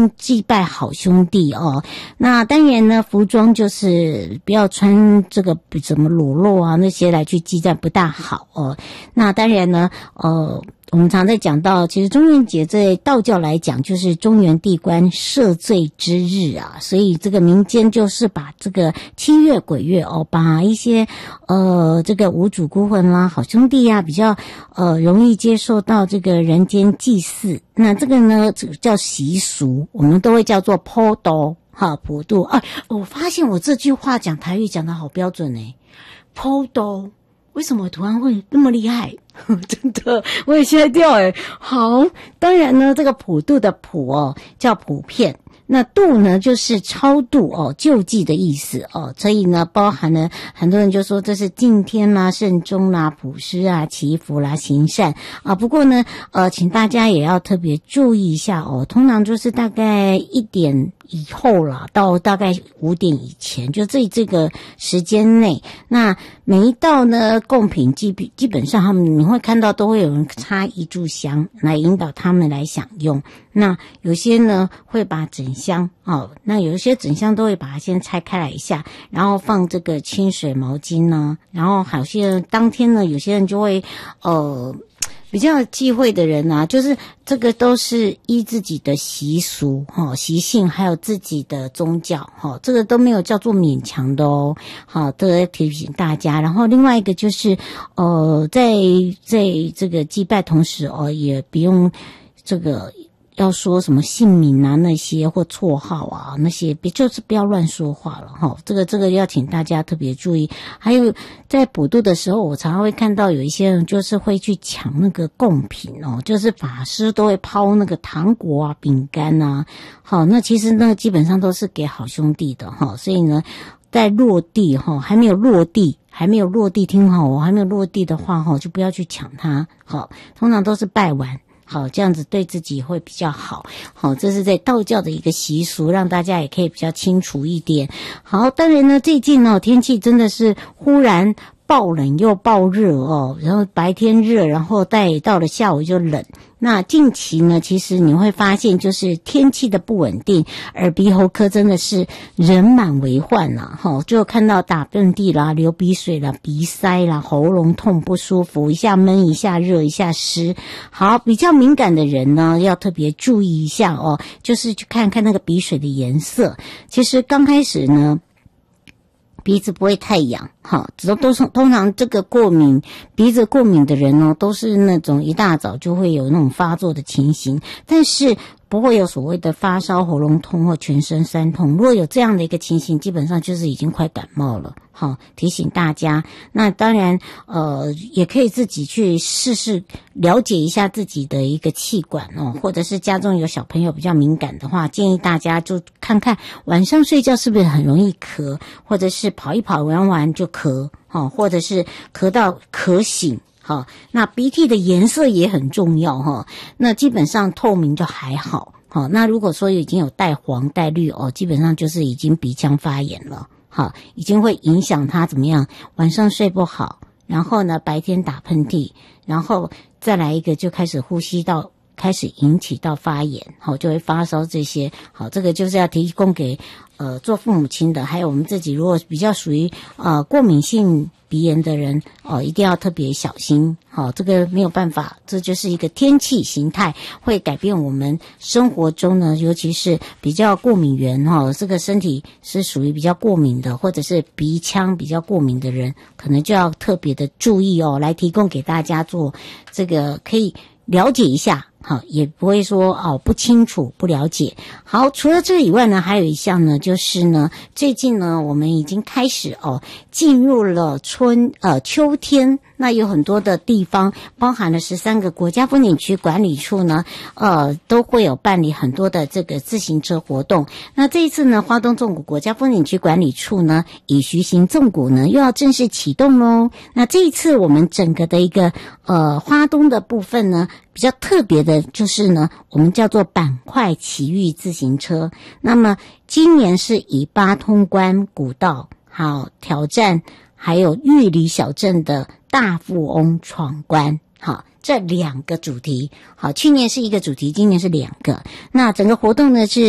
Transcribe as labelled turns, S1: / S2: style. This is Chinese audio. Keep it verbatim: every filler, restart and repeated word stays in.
S1: 中祭拜好兄弟哦。那当然呢，服装就是不要穿这个什么裸露啊那些来去祭拜不大好哦。那当然呢，呃。我们常在讲到，其实中元节在道教来讲，就是中元地官赦罪之日啊，所以这个民间就是把这个七月鬼月哦，把一些呃这个无主孤魂啦、好兄弟啊，比较呃容易接受到这个人间祭祀。那这个呢，这个叫习俗，我们都会叫做普渡哈普渡啊。我发现我这句话讲台语讲得好标准诶，普渡。为什么突然会那么厉害？真的，我也吓一跳诶。好，当然呢，这个普渡的普哦，叫普遍。那度呢，就是超度哦，救济的意思哦，所以呢，包含了很多人就说这是敬天啦、慎终啦、普施啊、祈福啦、行善啊。不过呢，呃，请大家也要特别注意一下哦，通常就是大概一点以后啦，到大概五点以前，就这这个时间内，那每一道呢贡品基基本上他们你会看到都会有人插一炷香来引导他们来享用。那有些呢会把整香哦，那有一些整香都会把它先拆开来一下，然后放这个清水毛巾呢，然后好些人当天呢，有些人就会呃。比较忌讳的人啊，就是这个都是依自己的习俗哈、习性，还有自己的宗教哈，这个都没有叫做勉强的哦。好，这个提醒大家。然后另外一个就是呃，在在这个祭拜同时哦，也不用这个。要说什么姓名啊那些或绰号啊那些，别就是不要乱说话了哈。这个这个要请大家特别注意。还有在普渡的时候，我常常会看到有一些人就是会去抢那个贡品哦，就是法师都会抛那个糖果啊、饼干啊。好，那其实那个基本上都是给好兄弟的哈，所以呢，在落地哈还没有落地。还没有落地，听好哦，还没有落地的话哈，就不要去抢它。好，通常都是拜完。好，这样子对自己会比较好。好，这是在道教的一个习俗，让大家也可以比较清楚一点。好，当然呢，最近呢，天气真的是忽然爆冷又爆热哦，然后白天热，然后待到了下午就冷。那近期呢，其实你会发现就是天气的不稳定，耳鼻喉科真的是人满为患啦，齁，就看到打喷嚏啦、流鼻水啦、鼻塞啦、喉咙痛不舒服，一下闷一下热一下湿。好，比较敏感的人呢，要特别注意一下哦，就是去看看那个鼻水的颜色。其实刚开始呢，鼻子不会太痒，哈，都都是通常这个过敏鼻子过敏的人哦，都是那种一大早就会有那种发作的情形，但是不会有所谓的发烧、喉咙痛或全身酸痛。如果有这样的一个情形，基本上就是已经快感冒了。好，提醒大家。那当然，呃，也可以自己去试试了解一下自己的一个气管哦，或者是家中有小朋友比较敏感的话，建议大家就看看晚上睡觉是不是很容易咳，或者是跑一跑玩玩就咳，哦，或者是咳到咳醒。好，那鼻涕的颜色也很重要哈。那基本上透明就还好。好，那如果说已经有带黄带绿哦，基本上就是已经鼻腔发炎了。好，已经会影响他怎么样？晚上睡不好，然后呢白天打喷嚏，然后再来一个就开始呼吸道开始引起到发炎，好，就会发烧这些。好，这个就是要提供给呃做父母亲的，还有我们自己如果比较属于呃过敏性鼻炎的人哦、呃，一定要特别小心。好，这个没有办法，这就是一个天气形态会改变我们生活中呢，尤其是比较过敏源哈、哦，这个身体是属于比较过敏的，或者是鼻腔比较过敏的人，可能就要特别的注意哦，来提供给大家做这个可以了解一下。好，也不会说哦不清楚不了解。好，除了这以外呢，还有一项呢，就是呢，最近呢，我们已经开始哦进入了春呃秋天，那有很多的地方，包含了十三个国家风景区管理处呢，呃都会有办理很多的这个自行车活动。那这一次呢，花东纵谷国家风景区管理处呢，以徐行纵谷呢又要正式启动喽。那这一次我们整个的一个呃花东的部分呢，比较特别的就是呢，我们叫做板块奇遇自行车。那么今年是以八通关古道，好挑战，还有玉里小镇的大富翁闯关，好这两个主题。好，去年是一个主题，今年是两个。那整个活动呢是